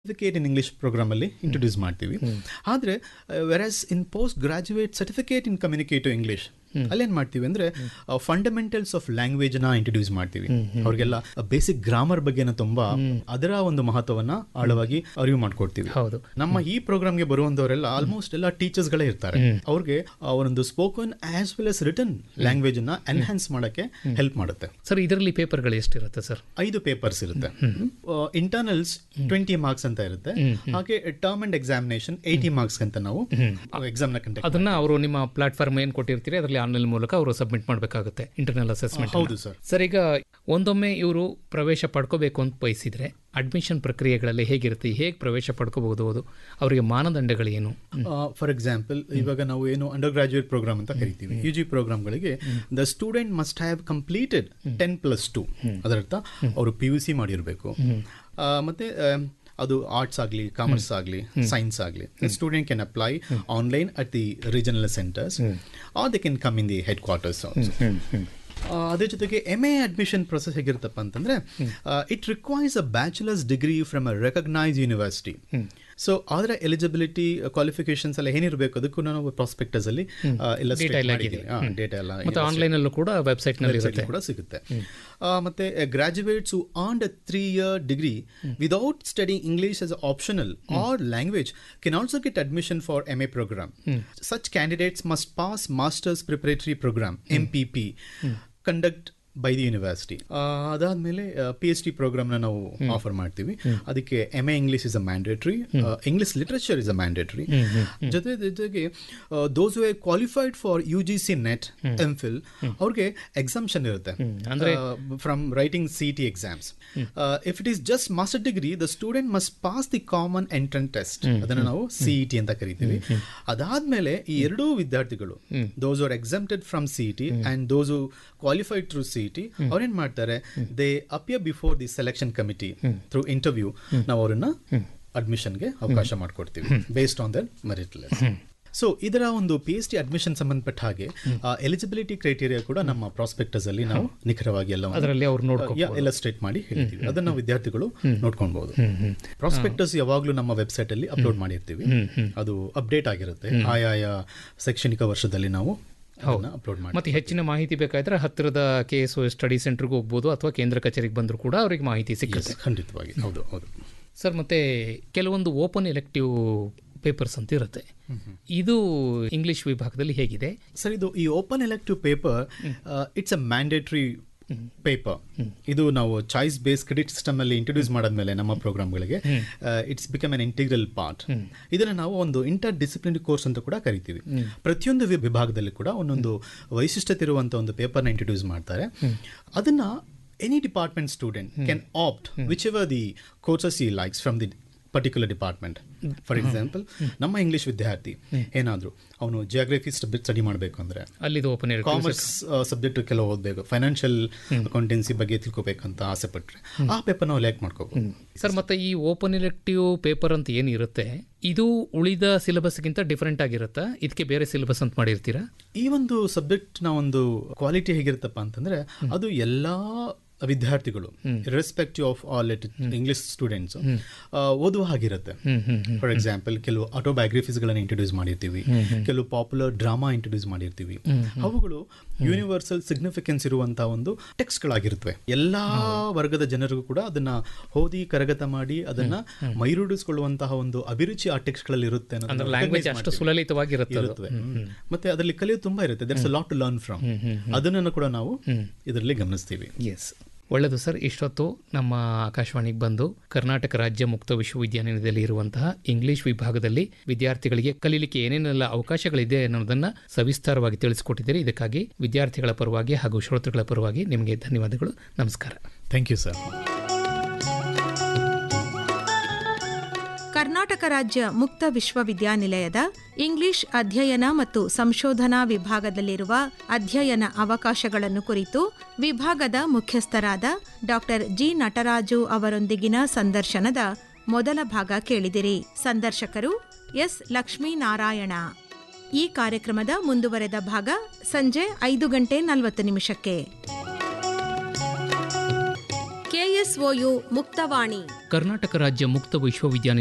Certificate in English ಪ್ರೋಗ್ರಾಮಲ್ಲಿ introduce ಮಾಡ್ತೀವಿ. ಆದರೆ ವೆರಾಸ್ in post graduate certificate in communicative English ಅಲ್ಲೇನು ಮಾಡ್ತೀವಿ ಅಂದರೆ ಫಂಡಮೆಂಟಲ್ಸ್ ಆಫ್ ಲ್ಯಾಂಗ್ವೇಜ್ನ ಇಂಟ್ರೊಡ್ಯೂಸ್ ಮಾಡ್ತೀವಿ. ಅವ್ರಿಗೆಲ್ಲ ಬೇಸಿಕ್ ಗ್ರಾಮರ್ ಬಗ್ಗೆನ ತುಂಬ ಅದರ ಒಂದು ಮಹತ್ವವನ್ನು ಆಳವಾಗಿ ಅರಿವು ಮಾಡ್ಕೊಡ್ತೀವಿ. ನಮ್ಮ ಈ ಪ್ರೋಗ್ರಾಮ್ಗೆ ಬರುವಂಥವರೆಲ್ಲ ಆಲ್ಮೋಸ್ಟ್ ಎಲ್ಲ ಟೀಚರ್ಸ್ಗಳೇ ಇರ್ತಾರೆ. ಅವ್ರಿಗೆ ಅವರೊಂದು spoken as well as return language ಅನ್ನ ಎನ್ಹಾನ್ಸ್ ಮಾಡಕ್ಕೆ ಹೆಲ್ಪ್ ಮಾಡುತ್ತೆ. ಸರ್, ಇದರಲ್ಲಿ ಪೇಪರ್ಗಳು ಎಷ್ಟಿರುತ್ತೆ ಸರ್? 5 ಪೇಪರ್ಸ್ ಇರುತ್ತೆ. ಇಂಟರ್ನಲ್ಸ್ 20 ಮಾರ್ಕ್ಸ್ ಅಂತ ಇರುತ್ತೆ. ಹಾಗೆ ಟರ್ಮ್ ಅಂಡ್ ಎಕ್ಸಾಮಿನೇಷನ್ 80 ಮಾರ್ಕ್ಸ್ ಅಂತ ನಾವು ಎಕ್ಸಾಮ್ ನ ಕಂಡಕ್ಟ್ ಅದನ್ನ ಅವರು ನಿಮ್ಮ ಪ್ಲಾಟ್ಫಾರ್ಮ್ ಏನ್ ಕೊಟ್ಟಿರ್ತೀರಿ ಅದರಲ್ಲಿ ಆನ್ಲೈನ್ ಮೂಲಕ ಅವರು ಸಬ್ಮಿಟ್ ಮಾಡಬೇಕಾಗುತ್ತೆ ಇಂಟರ್ನಲ್ ಅಸೆಸ್ಮೆಂಟ್. ಹೌದು ಸರ್. ಸರ್, ಈಗ ಒಂದೊಮ್ಮೆ ಇವರು ಪ್ರವೇಶ ಪಡ್ಕೋಬೇಕು ಅಂತ ಬಯಸಿದ್ರೆ ಅಡ್ಮಿಷನ್ ಪ್ರಕ್ರಿಯೆಗಳಲ್ಲಿ ಹೇಗಿರುತ್ತೆ, ಹೇಗೆ ಪ್ರವೇಶ ಪಡ್ಕೋಬಹುದು, ಅವರಿಗೆ ಮಾನದಂಡಗಳು ಏನು? ಫಾರ್ ಎಕ್ಸಾಂಪಲ್, ಇವಾಗ ನಾವು ಏನು ಅಂಡರ್ ಗ್ರಾಜುಯೇಟ್ ಪ್ರೋಗ್ರಾಮ್ ಅಂತ ಕರಿತೀವಿ, UG ಪ್ರೋಗ್ರಾಮ್ಗಳಿಗೆ the student must have completed 10+2. ಅದರರ್ಥ ಅವರು PUC ಮಾಡಿರಬೇಕು. ಮತ್ತೆ ಅದು ಆರ್ಟ್ಸ್ ಆಗಲಿ, ಕಾಮರ್ಸ್ ಆಗಲಿ, ಸೈನ್ಸ್ ಆಗಲಿ. Student can apply online at the regional centres are they can come in the head quarters also. ಅದ್ರ ಜೊತೆಗೆ MA ಅಡ್ಮಿಷನ್ ಪ್ರೊಸೆಸ್ ಹೇಗಿರುತ್ತಪ್ಪ ಅಂತಂದರೆ, it requires a bachelors degree from a recognise university. So ಅದರ eligibility qualifications ಎಲ್ಲ ಏನಿರಬೇಕು ಅದಕ್ಕೂ ನಾವು prospectus ಅಲ್ಲಿ ಎಲ್ಲ ಡೇಟಾ ಎಲ್ಲ ಆನ್ಲೈನ್ ಅಲ್ಲೂ ಕೂಡ ವೆಬ್ಸೈಟ್ ನಲ್ಲಿ ಕೂಡ ಸಿಗುತ್ತೆ. ಮತ್ತೆ graduates who earned a 3-year degree without studying English as an optional or language can also get admission for MA program. Such candidates must pass Masters Preparatory Program MPP conduct by the university. ಅದಾದಮೇಲೆ PhD ಪ್ರೋಗ್ರಾಮ್ನ ನಾವು offer ಮಾಡ್ತೀವಿ. ಅದಕ್ಕೆ MA English is a mandatory, English literature is a mandatory. ಜೊತೆಗೆ ದೋಸ್ ಹೂ qualified for UGC net MPhil ಅವ್ರಿಗೆ exemption ಇರುತ್ತೆ from writing CET exams. If it is just master degree, the student must pass the common entrance test, ಅದನ್ನು ನಾವು CET ಅಂತ ಕರಿತೀವಿ. ಅದಾದ್ಮೇಲೆ ಈ ಎರಡೂ ವಿದ್ಯಾರ್ಥಿಗಳು, those are exempted from CET and those who qualified through CET, ಅವ್ರೇನ್ ಮಾಡ್ತಾರೆ, they appear before the selection committee through interview. ನಾವು ಅವರನ್ನ ಅಡ್ಮಿಷನ್ಗೆ ಅವಕಾಶ ಮಾಡಿಕೊಡ್ತೀವಿ based on their merit list. So ಇದರ ಒಂದು PhD ಅಡ್ಮಿಷನ್ ಸಂಬಂಧಪಟ್ಟ ಹಾಗೆ ಎಲಿಜಿಬಿಲಿಟಿ ಕ್ರೈಟೀರಿಯಾ ಕೂಡ ನಮ್ಮ ಪ್ರಾಸ್ಪೆಕ್ಟಸ್ ಅಲ್ಲಿ ನಾವು ನಿಖರವಾಗಿ ಎಲ್ಲ ಸ್ಟೇಟ್ ಮಾಡಿ ಹೇಳ್ತೀವಿ. ಅದನ್ನ ವಿದ್ಯಾರ್ಥಿಗಳು ನೋಡ್ಕೊಳ್ಬಹುದು. ಪ್ರಾಸ್ಪೆಕ್ಟಸ್ ಯಾವಾಗಲೂ ನಮ್ಮ ವೆಬ್ಸೈಟ್ ಅಲ್ಲಿ ಅಪ್ಲೋಡ್ ಮಾಡಿರ್ತೀವಿ. ಅದು ಅಪ್ಡೇಟ್ ಆಗಿರುತ್ತೆ ಆಯಾಯ ಶೈಕ್ಷಣಿಕ ವರ್ಷದಲ್ಲಿ ನಾವು ಮತ್ತೆ ಹೆಚ್ಚಿನ ಮಾಹಿತಿ ಬೇಕಾದ್ರೆ ಹತ್ತಿರದ KSO ಸ್ಟಡಿ ಸೆಂಟರ್ಗೆ ಹೋಗ್ಬೋದು ಅಥವಾ ಕೇಂದ್ರ ಕಚೇರಿಗೆ ಬಂದರೂ ಕೂಡ ಅವರಿಗೆ ಮಾಹಿತಿ ಸಿಗುತ್ತೆ. ಖಂಡಿತವಾಗಿ. ಹೌದು ಹೌದು ಸರ್. ಮತ್ತೆ ಕೆಲವೊಂದು ಓಪನ್ ಎಲೆಕ್ಟಿವ್ ಪೇಪರ್ಸ್ ಅಂತ ಇರುತ್ತೆ, ಇದು ಇಂಗ್ಲಿಷ್ ವಿಭಾಗದಲ್ಲಿ ಹೇಗಿದೆ ಸರ್? ಇದು ಈ open elective paper it's a mandatory paper. ಇದು ನಾವು ಚಾಯ್ಸ್ ಬೇಸ್ ಕ್ರೆಡಿಟ್ ಸಿಸ್ಟಮ್ ಅಲ್ಲಿ ಇಂಟ್ರೊಡ್ಯೂಸ್ ಮಾಡಾದ್ಮೇಲೆ ನಮ್ಮ ಪ್ರೋಗ್ರಾಮ್ಗಳಿಗೆ it's become an integral part. ಇದನ್ನ ನಾವು ಒಂದು ಇಂಟರ್ ಡಿಸಿಪ್ಲಿನರಿ ಕೋರ್ಸ್ ಅಂತ ಕೂಡ ಕರಿತೀವಿ. ಪ್ರತಿಯೊಂದು ವಿಭಾಗದಲ್ಲಿ ಕೂಡ ಒಂದೊಂದು ವೈಶಿಷ್ಟ್ಯತೆ ಇರುವಂತ ಒಂದು ಪೇಪರ್ನ ಇಂಟ್ರೊಡ್ಯೂಸ್ ಮಾಡ್ತಾರೆ. ಅದನ್ನ any department student can apt which ever the courses he likes from the particular department. For example, ನಮ್ಮ ಇಂಗ್ಲಿಷ್ ವಿದ್ಯಾರ್ಥಿ ಏನಾದರೂ ಅವನು ಜಿಯೋಗ್ರಫಿ ಸ್ಟಡಿ ಮಾಡಬೇಕು ಅಂದರೆ ಅಲ್ಲಿ ಕಾಮರ್ಸ್ ಸಬ್ಜೆಕ್ಟ್ ಕೆಲವು ಓದಬೇಕು, ಫೈನಾನ್ಷಿಯಲ್ ಅಕೌಂಟೆನ್ಸಿ ಬಗ್ಗೆ ತಿಳ್ಕೊಬೇಕಂತ ಆಸೆ ಪಟ್ಟರೆ ಆ ಪೇಪರ್ ನಾವು ಲೆಕ್ಟ್ ಮಾಡ್ಕೋಬಹುದು. ಸರ್, ಮತ್ತೆ ಈ ಓಪನ್ ಎಲೆಕ್ಟಿವ್ ಪೇಪರ್ ಅಂತ ಏನಿರುತ್ತೆ, ಇದು ಉಳಿದ ಸಿಲೆಬಸ್ಗಿಂತ ಡಿಫರೆಂಟ್ ಆಗಿರುತ್ತಾ? ಇದಕ್ಕೆ ಬೇರೆ ಸಿಲೆಬಸ್ ಅಂತ ಮಾಡಿರ್ತೀರಾ? ಈ ಒಂದು ಸಬ್ಜೆಕ್ಟ್ ನ ಒಂದು ಕ್ವಾಲಿಟಿ ಹೇಗಿರುತ್ತಪ್ಪ ಅಂತಂದ್ರೆ, ಅದು ಎಲ್ಲಾ ವಿದ್ಯಾರ್ಥಿಗಳು respective of all English students ಓದುವ ಹಾಗಿರುತ್ತೆ. ಫಾರ್ ಎಕ್ಸಾಂಪಲ್, ಕೆಲವು ಆಟೋಬಯೋಗ್ರಫೀಸ್ಗಳನ್ನು ಇಂಟ್ರೊಡ್ಯೂಸ್ ಮಾಡಿರ್ತೀವಿ, ಕೆಲವು ಪಾಪ್ಯುಲರ್ ಡ್ರಾಮಾ ಇಂಟ್ರೊಡ್ಯೂಸ್ ಮಾಡಿರ್ತೀವಿ. ಅವುಗಳು ಯೂನಿವರ್ಸಲ್ ಸಿಗ್ನಿಫಿಕೆನ್ಸ್ ಇರುವಂತಹ ಒಂದು ಟೆಕ್ಸ್ಟ್ಗಳಾಗಿರುತ್ತವೆ. ಎಲ್ಲಾ ವರ್ಗದ ಜನರಿಗೂ ಕೂಡ ಅದನ್ನ ಓದಿ ಕರಗತ ಮಾಡಿ ಅದನ್ನ ಮೈರೂಡಿಸಿಕೊಳ್ಳುವಂತಹ ಒಂದು ಅಭಿರುಚಿ ಆ ಟೆಕ್ಸ್ಟ್ಗಳಲ್ಲಿ ಇರುತ್ತೆ. ಮತ್ತೆ ಅದರಲ್ಲಿ ಕಲಿಯೋದು ತುಂಬಾ ಇರುತ್ತೆ. There's a lot to learn from. ಅದನ್ನು ಕೂಡ ನಾವು ಇದರಲ್ಲಿ ಗಮನಿಸ್ತೀವಿ. ಒಳ್ಳೆಯದು ಸರ್. ಇಷ್ಟೊತ್ತು ನಮ್ಮ ಆಕಾಶವಾಣಿಗೆ ಬಂದು ಕರ್ನಾಟಕ ರಾಜ್ಯ ಮುಕ್ತ ವಿಶ್ವವಿದ್ಯಾನಿಲಯದಲ್ಲಿ ಇರುವಂತಹ ಇಂಗ್ಲಿಷ್ ವಿಭಾಗದಲ್ಲಿ ವಿದ್ಯಾರ್ಥಿಗಳಿಗೆ ಕಲೀಲಿಕ್ಕೆ ಏನೇನೆಲ್ಲ ಅವಕಾಶಗಳಿದೆ ಅನ್ನೋದನ್ನು ಸವಿಸ್ತಾರವಾಗಿ ತಿಳಿಸಿಕೊಟ್ಟಿದ್ದೀರಿ. ಇದಕ್ಕಾಗಿ ವಿದ್ಯಾರ್ಥಿಗಳ ಪರವಾಗಿ ಹಾಗೂ ಶ್ರೋತೃಗಳ ಪರವಾಗಿ ನಿಮಗೆ ಧನ್ಯವಾದಗಳು. ನಮಸ್ಕಾರ. Thank you sir. ಕರ್ನಾಟಕ ರಾಜ್ಯ ಮುಕ್ತ ವಿಶ್ವವಿದ್ಯಾನಿಲಯದ ಇಂಗ್ಲಿಷ್ ಅಧ್ಯಯನ ಮತ್ತು ಸಂಶೋಧನಾ ವಿಭಾಗದಲ್ಲಿರುವ ಅಧ್ಯಯನ ಅವಕಾಶಗಳನ್ನು ಕುರಿತು ವಿಭಾಗದ ಮುಖ್ಯಸ್ಥರಾದ ಡಾಕ್ಟರ್ G. ನಟರಾಜು ಅವರೊಂದಿಗಿನ ಸಂದರ್ಶನದ ಮೊದಲ ಭಾಗ ಕೇಳಿದಿರಿ. ಸಂದರ್ಶಕರು S. ಲಕ್ಷ್ಮೀನಾರಾಯಣ. ಈ ಕಾರ್ಯಕ್ರಮದ ಮುಂದುವರೆದ ಭಾಗ ಸಂಜೆ 5:40 KSO KSOU ಮುಕ್ತವಾಣಿ. ಕರ್ನಾಟಕ ರಾಜ್ಯ ಮುಕ್ತ ವಿಶ್ವವಿದ್ಯಾನಿಲಯ